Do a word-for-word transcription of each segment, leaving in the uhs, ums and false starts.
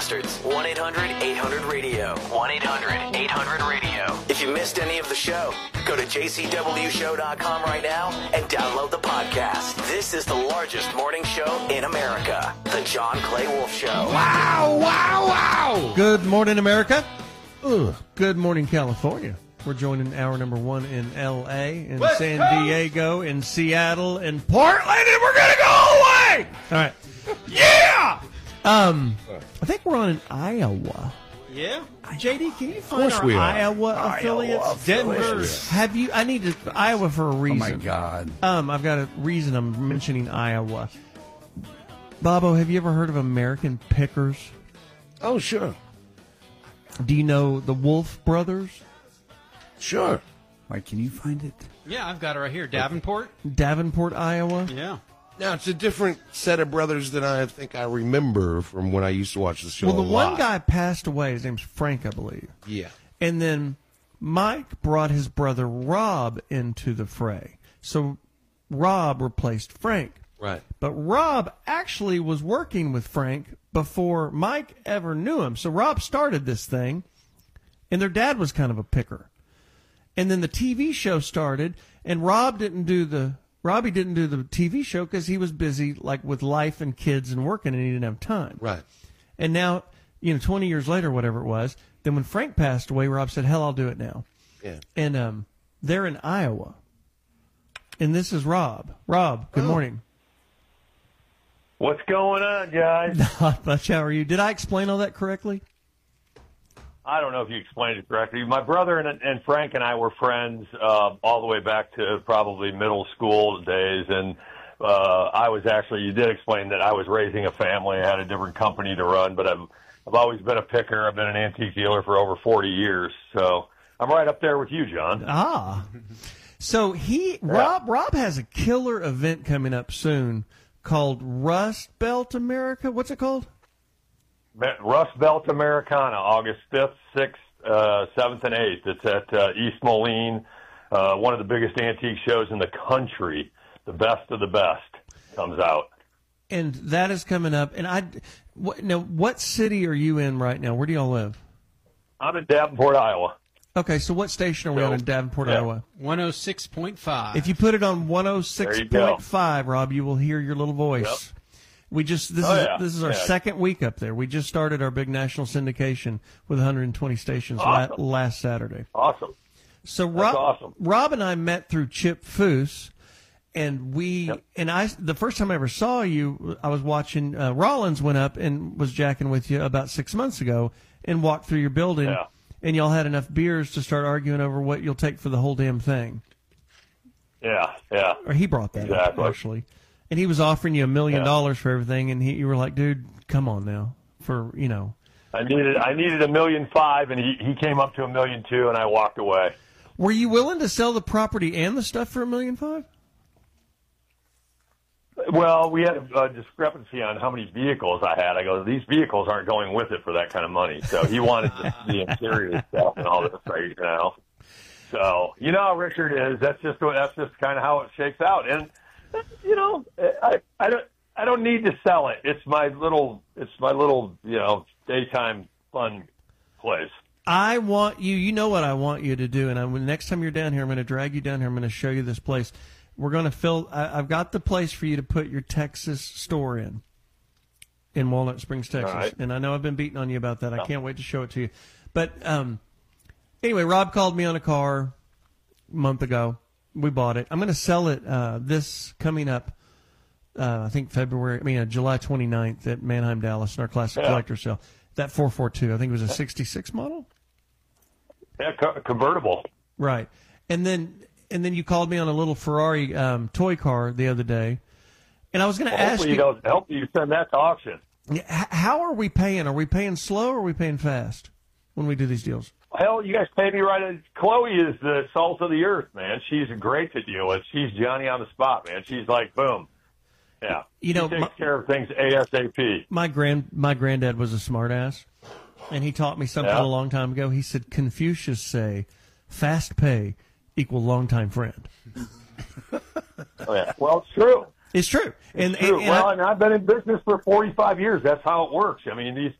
Bastards. one eight hundred eight hundred radio. one eight hundred eight hundred radio. If you missed any of the show, go to j c w show dot com right now and download the podcast. This is the largest morning show in America. The John Clay Wolf Show. Wow, wow, wow. Good morning, America. Ugh. Good morning, California. We're joining hour number one in L A, in Let's San go. Diego, in Seattle, in Portland, and we're going to go all the way. All right. Yeah. Um, I think we're on in Iowa. Yeah. J D, can you find course our we are. Iowa affiliates? Iowa Denver. affiliates. Have you? I need to Iowa for a Oh, reason. my God. Um, I've got a reason I'm mentioning Iowa. Bobo, have you ever heard of American Pickers? Oh, sure. Do you know the Wolf Brothers? Sure. Mike, can you find it? Yeah, I've got it right here. Davenport. Davenport, Iowa. Yeah. Now, it's a different set of brothers than I think I remember from when I used to watch the show. Well, the a lot. one guy passed away. His name's Frank, I believe. Yeah. And then Mike brought his brother Rob into the fray. So Rob replaced Frank. Right. But Rob actually was working with Frank before Mike ever knew him. So Rob started this thing, and their dad was kind of a picker. And then the T V show started, and Rob didn't do the Robbie didn't do the T V show because he was busy like with life and kids and working, and he didn't have time. Right. And now, you know, twenty years later, whatever it was, then when Frank passed away, Rob said, "Hell, I'll do it now." Yeah. And um, they're in Iowa, and this is Rob. Rob, good Oh. morning. What's going on, guys? Not much. How are you? Did I explain all that correctly? I don't know if you explained it correctly. My brother and, and Frank and I were friends uh, all the way back to probably middle school days, and uh, I was actually, you did explain that I was raising a family. I had a different company to run, but I've, I've always been a picker. I've been an antique dealer for over forty years, so I'm right up there with you, John. Ah. So he, Rob, Rob has a killer event coming up soon called Rust Belt America. What's it called? Rust Belt Americana, August fifth, sixth, uh, seventh, and eighth. It's at uh, East Moline, uh, one of the biggest antique shows in the country. The best of the best comes out. And that is coming up. And I, what, now, what city are you in right now? Where do y'all live? I'm in Davenport, Iowa. Okay, so what station are we So, on in Davenport, yeah. Iowa? one oh six point five. If you put it on one oh six point five, Rob, you will hear your little voice. Yep. We just this Oh, is yeah. this is our Yeah. second week up there. We just started our big national syndication with one hundred twenty stations Awesome. la- last Saturday. Awesome. So That's Rob, awesome. Rob and I met through Chip Foose, and we Yep. and I the first time I ever saw you, I was watching uh, Rollins went up and was jacking with you about six months ago, and walked through your building, Yeah. and y'all had enough beers to start arguing over what you'll take for the whole damn thing. Yeah, yeah. Or he brought that Exactly. up actually, and he was offering you a million Yeah. dollars for everything, and he, you were like, dude, come on now, for you know. I needed I needed a million five, and he, he came up to a million two, and I walked away. Were you willing to sell the property and the stuff for a million five? Well, we had a, a discrepancy on how many vehicles I had. I go, these vehicles aren't going with it for that kind of money. So he wanted the, the interior stuff and all this, right, you know. So you know how Richard is. That's just that's just kind of how it shakes out. And you know, I I don't I don't need to sell it. It's my little it's my little you know daytime fun place. I want you, you know what I want you to do, and I, when next time you're down here, I'm going to drag you down here. I'm going to show you this place. We're going to fill, I, I've got the place for you to put your Texas store in, in Walnut Springs, Texas. All right. And I know I've been beating on you about that. I can't wait to show it to you. But um, anyway, Rob called me on a car a month ago. We bought it. I'm going to sell it uh, this coming up, uh, I think February, I mean, uh, July twenty-ninth at Manheim, Dallas, in our classic Yeah. collector sale. That four forty-two, I think it was a sixty-six model. Yeah, co- convertible. Right. And then and then you called me on a little Ferrari um, toy car the other day. And I was going to Well, ask hopefully you, you don't help you send that to auction. h- how are we paying? Are we paying slow or are we paying fast when we do these deals? Hell, you guys pay me right. Chloe is the salt of the earth, man. She's great to deal with. She's Johnny on the spot, man. She's like, boom. Yeah. You know, she takes my- care of things ASAP. My grand my granddad was a smartass, and he taught me something Yeah. a long time ago. He said Confucius say, fast pay equal longtime friend. Oh, yeah. Well, it's true. It's true. And, It's true. and, and well, I- and I've been in business for forty-five years. That's how it works. I mean, these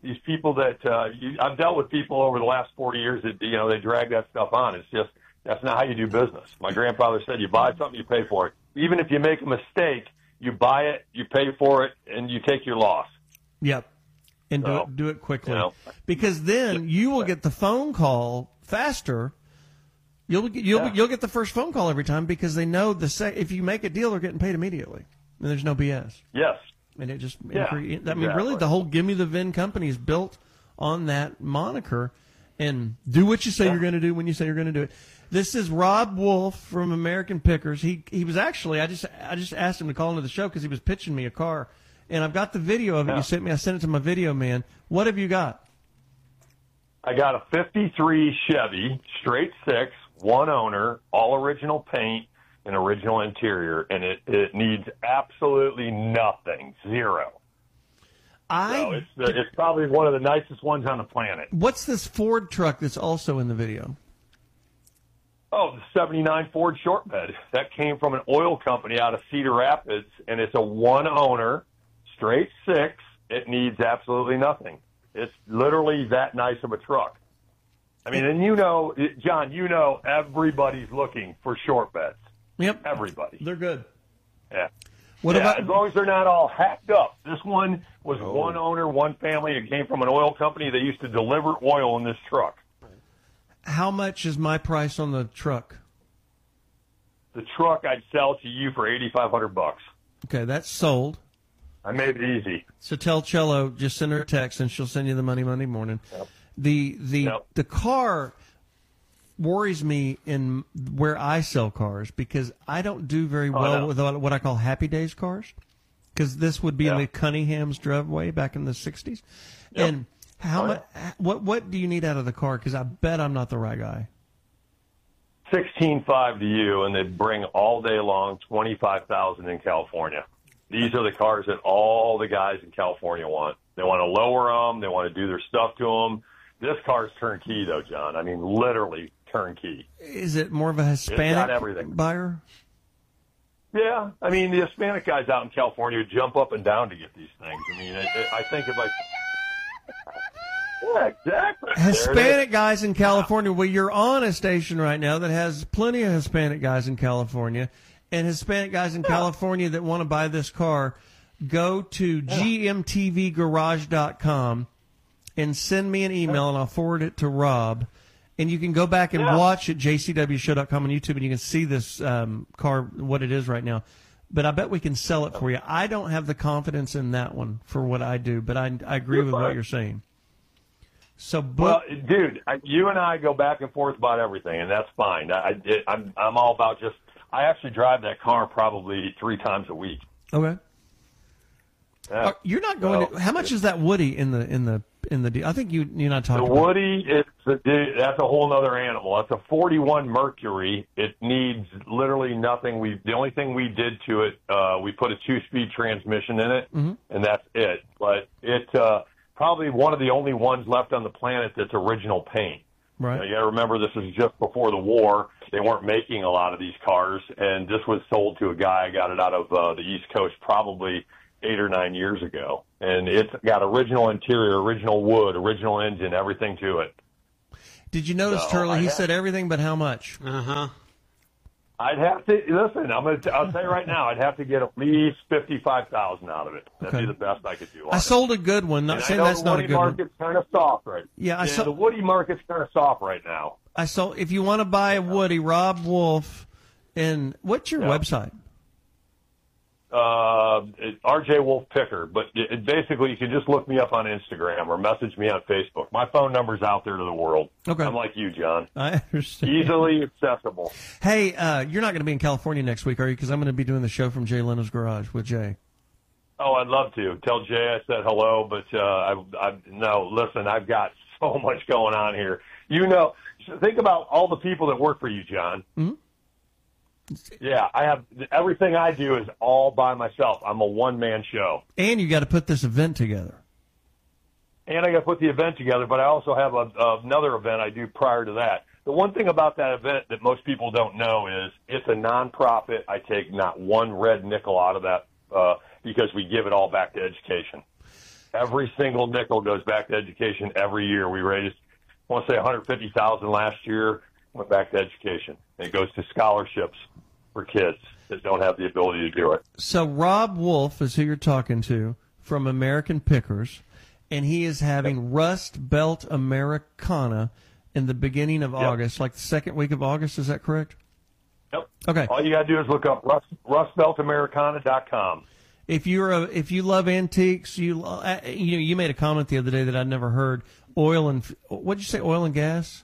these people that uh, you, I've dealt with people over the last forty years that, you know, they drag that stuff on. It's just, that's not how you do business. My grandfather said, you buy something, you pay for it. Even if you make a mistake, you buy it, you pay for it, and you take your loss. Yep. And do So, it, do it quickly. you know. Because then you will get the phone call faster. You'll get, you'll, Yeah. you'll get the first phone call every time because they know the sec- if you make a deal, they're getting paid immediately. And there's no B S. Yes. And it just, Yeah, incre- I mean, exactly. really, the whole Gimme the V I N company is built on that moniker. And do what you say Yeah. you're going to do when you say you're going to do it. This is Rob Wolf from American Pickers. He he was actually, I just I just asked him to call into the show because he was pitching me a car. And I've got the video of it. Yeah. You sent me. I sent it to my video man. What have you got? I got a fifty-three Chevy, straight six, one owner, all original paint and original interior, and it, it needs absolutely nothing, zero. I. So it's, the, it's probably one of the nicest ones on the planet. What's this Ford truck that's also in the video? Oh, the seventy-nine Ford short bed. That came from an oil company out of Cedar Rapids, and it's a one owner, straight six. It needs absolutely nothing. It's literally that nice of a truck. I mean, and you know, John, you know everybody's looking for short beds. Yep. Everybody. They're good. Yeah. What yeah, about? as long as they're not all hacked up. This one was one owner, one family. It came from an oil company. They used to deliver oil in this truck. How much is my price on the truck? The truck I'd sell to you for eighty-five hundred bucks. Okay, that's sold. I made it easy. So tell Cello, just send her a text and she'll send you the money Monday morning. Yep. The the Yep. the car worries me in where I sell cars because I don't do very Oh, well no. with what I call Happy Days cars. Because this would be in Yeah. the Cunningham's driveway back in the sixties. Yep. And how Oh, much? What what do you need out of the car? Because I bet I'm not the right guy. Sixteen five to you, and they bring all day long twenty-five thousand in California. These are the cars that all the guys in California want. They want to lower them. They want to do their stuff to them. This car's turnkey, though, John. I mean, literally turnkey. Is it more of a got Hispanic everything. buyer? Yeah, I mean, the Hispanic guys out in California jump up and down to get these things. I mean, I, I think if I... Yeah, exactly. There it is. Hispanic guys in California. Well, you're on a station right now that has plenty of Hispanic guys in California. And Hispanic guys in California that want to buy this car, go to G M T V garage dot com and send me an email, and I'll forward it to Rob. And you can go back and Yeah. watch at J C W show dot com on YouTube, and you can see this um, car, what it is right now. But I bet we can sell it for you. I don't have the confidence in that one for what I do, but I, I agree with what you're saying. So, Well, book, dude, I, you and I go back and forth about everything, and that's fine. I, I, it, I'm, I'm all about just. I actually drive that car probably three times a week. okay. Yeah. Uh, You're not going So, to. How much is that Woody in the in the in the deal? I think you you and I The talked about. Woody, it's a, that's a whole other animal. It's a forty-one Mercury. It needs literally nothing. We the only thing we did to it, uh, we put a two-speed transmission in it, Mm-hmm. and that's it. But it's uh, probably one of the only ones left on the planet that's original paint. Right. You, know, you got to remember, this is just before the war. They weren't making a lot of these cars, and this was sold to a guy. I got it out of uh, the East Coast probably eight or nine years ago, and it's got original interior, original wood, original engine, everything to it. Did you notice, No, Turley? I He have- said everything, but how much? Uh huh. I'd have to listen. I'm gonna. T- I'll tell you right now. I'd have to get at least fifty-five thousand out of it. That'd Okay. be the best I could do. On I it. sold a good one. Not And I saying know that's the not a Woody good one. market's kind of soft right. Yeah, I yeah, saw- the Woody market's kind of soft right now. I sold. If you want to buy a Woody, Rob Wolf, and what's your Yeah. website? Uh, it, R J Wolf Picker, but it, it basically you can just look me up on Instagram or message me on Facebook. My phone number's out there to the world. Okay. I'm like you, John. I understand. Easily accessible. Hey, uh, you're not going to be in California next week, are you? Because I'm going to be doing the show from Jay Leno's Garage with Jay. Oh, I'd love to. Tell Jay I said hello, but uh, I, I no. Listen, I've got so much going on here. You know, think about all the people that work for you, John. Mm-hmm. Yeah, I have everything I do is all by myself. I'm a one man show, And you got to put this event together. and I got to put the event together. But I also have a, another event I do prior to that. The one thing about that event that most people don't know is it's a nonprofit. I take not one red nickel out of that uh, because we give it all back to education. Every single nickel goes back to education every year. We raised, I want to say one hundred fifty thousand dollars last year, went back to education. And it goes to scholarships for kids that don't have the ability to do it. So Rob Wolf is who you're talking to from American Pickers, and he is having Rust Belt Americana in the beginning of yep. August, like the second week of August. Is that correct? Yep. Okay. All you got to do is look up rust, rust belt americana dot com. If you're a, if you love antiques, you uh, you know, you made a comment the other day that I'd never heard. Oil and what'd you say? Oil and gas?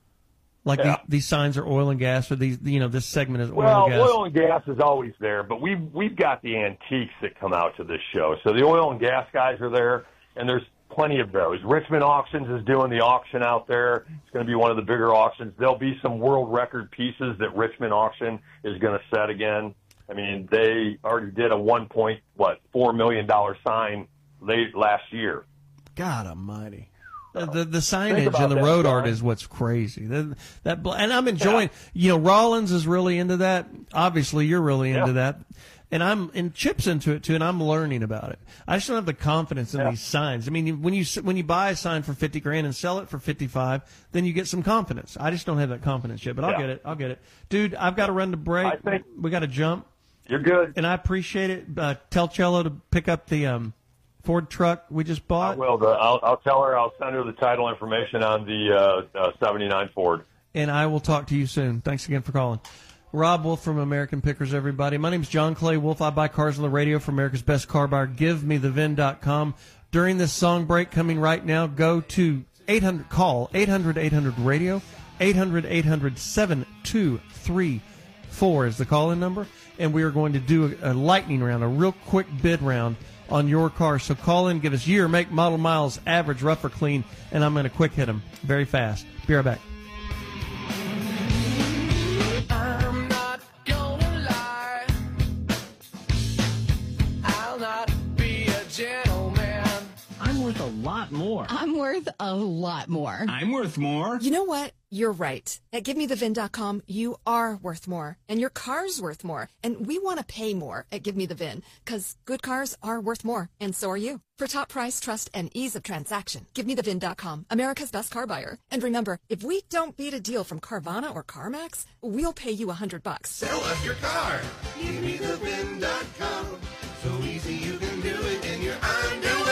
Like yeah. the, these signs are oil and gas, or these, you know, this segment is oil well, and gas. Well, oil and gas is always there, but we've we've got the antiques that come out to this show. So the oil and gas guys are there, and there's plenty of those. Richmond Auctions is doing the auction out there. It's going to be one of the bigger auctions. There'll be some world record pieces that Richmond Auction is going to set again. I mean, they already did a one point what four million dollar sign late last year. God Almighty. The, the the signage and the that, road art is what's crazy. The, that and I'm enjoying. Yeah. You know, Rollins is really into that. Obviously, you're really into yeah. that, and I'm and Chip's into it too. And I'm learning about it. I just don't have the confidence in yeah. these signs. I mean, when you when you buy a sign for fifty grand and sell it for fifty five, then you get some confidence. I just don't have that confidence yet. But I'll yeah. get it. I'll get it, dude. I've got to run to break. I think we got to jump. You're good, and I appreciate it. Uh, tell Cello to pick up the. Um, Ford truck we just bought. I will. I'll, I'll tell her. I'll send her the title information on the uh, uh, seventy-nine Ford. And I will talk to you soon. Thanks again for calling. Rob Wolf from American Pickers, everybody. My name is John Clay Wolf. I buy cars on the radio for America's Best Car Buyer. Give me the V I N dot com. During this song break coming right now, go to eight hundred, call eight hundred eight hundred radio. eight hundred eight hundred seven two three four is the call-in number. And we are going to do a, a lightning round, a real quick bid round on your car. So call in, give us year, make, model, miles, average, rough or clean, and I'm going to quick hit them very fast. Be right back. I'm not gonna lie. I'll not be a gentleman. I'm worth a lot more. I'm worth a lot more. I'm worth more. You know what? You're right. At give me the V I N dot com, you are worth more, and your car's worth more. And we want to pay more at Give Me the V I N, because good cars are worth more, and so are you. For top price, trust, and ease of transaction, give me the V I N dot com, America's Best Car Buyer. And remember, if we don't beat a deal from Carvana or CarMax, we'll pay you a hundred bucks. Sell us your car. give me the V I N dot com. So easy you can do it in your underwear.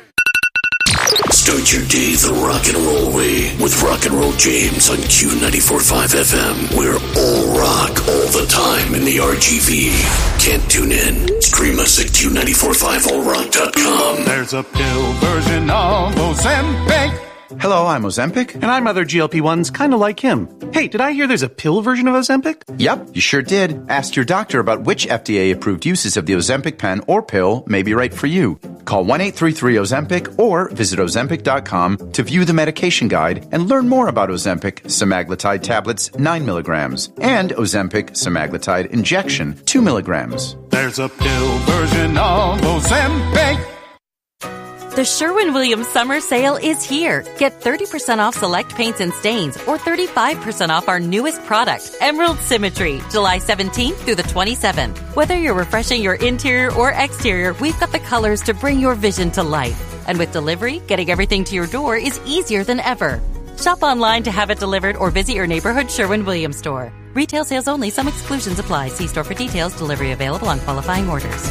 Start your day the rock and roll way with Rock and Roll James on Q ninety-four point five F M. We're all rock all the time in the R G V. Can't tune in? Stream us at Q ninety-four point five all rock dot com. There's a pill version of Ozempic. Hello, I'm Ozempic. And I'm other G L P ones kind of like him. Hey, did I hear there's a pill version of Ozempic? Yep, you sure did. Ask your doctor about which F D A-approved uses of the Ozempic pen or pill may be right for you. Call one eight three three Ozempic or visit Ozempic dot com to view the medication guide and learn more about Ozempic semaglutide tablets nine milligrams and Ozempic semaglutide injection two milligrams. There's a pill version of Ozempic. The Sherwin-Williams Summer Sale is here. Get thirty percent off select paints and stains or thirty-five percent off our newest product, Emerald Symmetry, July seventeenth through the twenty-seventh. Whether you're refreshing your interior or exterior, we've got the colors to bring your vision to life. And with delivery, getting everything to your door is easier than ever. Shop online to have it delivered or visit your neighborhood Sherwin-Williams store. Retail sales only. Some exclusions apply. See store for details. Delivery available on qualifying orders.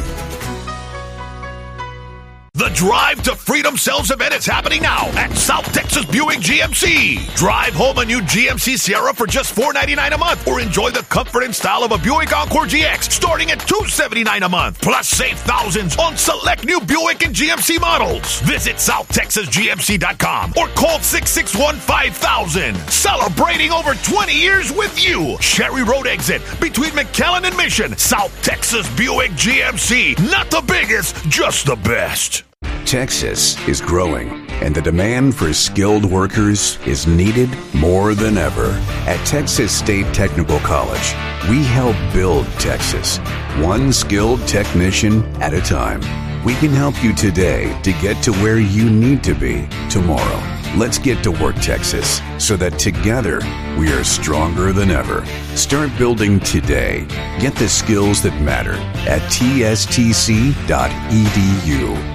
The Drive to Freedom Sales event is happening now at South Texas Buick G M C. Drive home a new G M C Sierra for just four ninety-nine a month, or enjoy the comfort and style of a Buick Encore G X starting at two seventy-nine a month. Plus, save thousands on select new Buick and G M C models. Visit South Texas G M C dot com or call six six one, five thousand. Celebrating over twenty years with you. Sherry Road exit between McAllen and Mission. South Texas Buick G M C. Not the biggest, just the best. Texas is growing, and the demand for skilled workers is needed more than ever. At Texas State Technical College, we help build Texas, one skilled technician at a time. We can help you today to get to where you need to be tomorrow. Let's get to work, Texas, so that together we are stronger than ever. Start building today. Get the skills that matter at T S T C dot E D U.